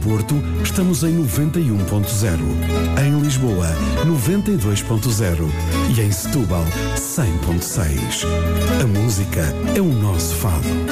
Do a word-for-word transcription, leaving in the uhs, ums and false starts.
Porto, estamos em noventa e um ponto zero. Em Lisboa, noventa e dois ponto zero. E em Setúbal, cem ponto seis. A música é o nosso fado.